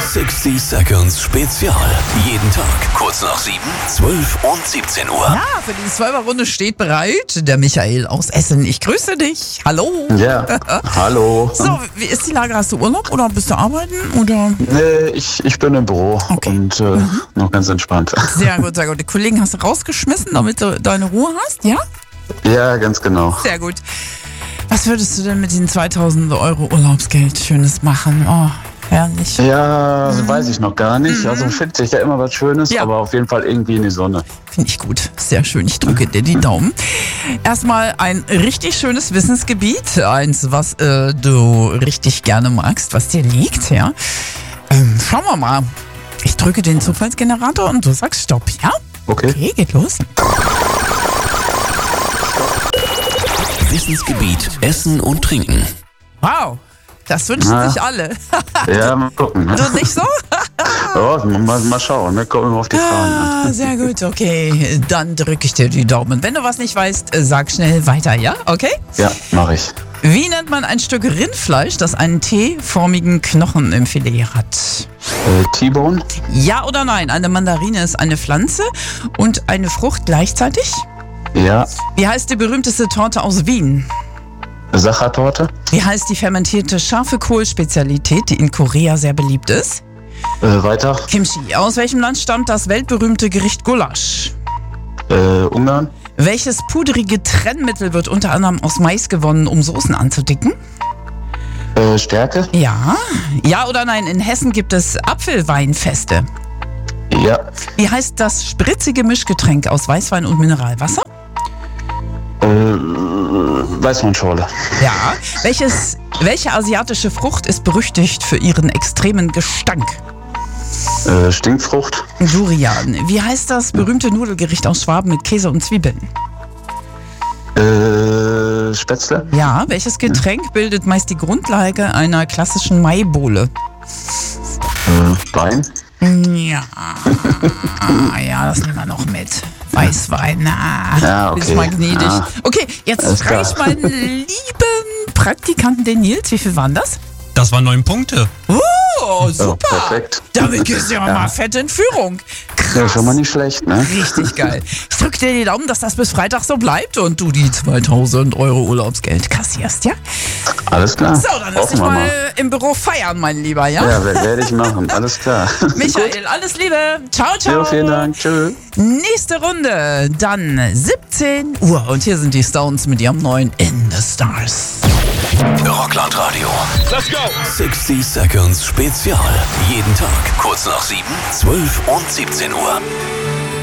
60 Seconds Spezial. Jeden Tag kurz nach 7, 12 und 17 Uhr. Ja, für die 12er Runde steht bereit der Michael aus Essen. Ich grüße dich. Hallo. Ja, hallo. So, wie ist die Lage? Hast du Urlaub oder bist du arbeiten? Oder? Nee, ich bin im Büro und noch ganz entspannt. Sehr gut, sehr gut. Die Kollegen hast du rausgeschmissen, damit du deine Ruhe hast, ja? Ja, ganz genau. Sehr gut. Was würdest du denn mit den 2000 Euro Urlaubsgeld Schönes machen? Oh, herrlich. Ja, weiß ich noch gar nicht. Also findet sich ja immer was Schönes, Ja. aber auf jeden Fall irgendwie in die Sonne. Finde ich gut. Sehr schön. Ich drücke dir die Daumen. Erstmal ein richtig schönes Wissensgebiet. Eins, was du richtig gerne magst, was dir liegt, ja. Schauen wir mal. Ich drücke den Zufallsgenerator und du sagst Stopp, ja? Okay. Okay, geht los. Wissensgebiet Essen und Trinken. Wow, das wünschen sich alle. Ja, mal gucken. Ne? Du nicht so? Ja, mal schauen, ne? Kommen wir auf die Fragen an. Ah, sehr gut, okay. Dann drücke ich dir die Daumen. Wenn du was nicht weißt, sag schnell weiter, ja? Okay? Ja, mache ich. Wie nennt man ein Stück Rindfleisch, das einen T-förmigen Knochen im Filet hat? T-Bone? Ja oder nein? Eine Mandarine ist eine Pflanze und eine Frucht gleichzeitig? Ja. Wie heißt die berühmteste Torte aus Wien? Sachertorte? Wie heißt die fermentierte scharfe Kohlspezialität, die in Korea sehr beliebt ist? Weiter. Kimchi. Aus welchem Land stammt das weltberühmte Gericht Gulasch? Ungarn? Welches pudrige Trennmittel wird unter anderem aus Mais gewonnen, um Soßen anzudicken? Stärke? Ja. Ja oder nein? In Hessen gibt es Apfelweinfeste. Ja. Wie heißt das spritzige Mischgetränk aus Weißwein und Mineralwasser? Weißweinschorle. Ja. Welche asiatische Frucht ist berüchtigt für ihren extremen Gestank? Stinkfrucht? Durian. Wie heißt das berühmte Nudelgericht aus Schwaben mit Käse und Zwiebeln? Spätzle? Ja. Welches Getränk bildet meist die Grundlage einer klassischen Maibowle? Wein? Ja. Ja, das nehmen wir noch mit. Weißwein. Ja, okay. Ist mal gnädig. Ja. Okay, jetzt Alles frage ich klar. meinen lieben Praktikanten, den Nils. Wie viel waren das? Das waren 9 Punkte. Oh, super. perfekt. Damit gehst du ja mal fett in Führung. Krass. Ja, schon mal nicht schlecht, ne? Richtig geil. Ich drücke dir die Daumen, dass das bis Freitag so bleibt und du die 2000 Euro Urlaubsgeld kassierst, ja? Alles klar. So, dann lass Hoffen dich wir mal im Büro feiern, mein Lieber, ja? Ja, werde ich machen. Alles klar. Michael, alles Liebe. Ciao, ciao. Jo, vielen Dank. Tschüss. Nächste Runde, dann 17 Uhr. Und hier sind die Stones mit ihrem neuen In the Stars. Rockland Radio. Let's go. 60 Seconds Spezial. Jeden Tag kurz nach 7, 12 und 17 Uhr.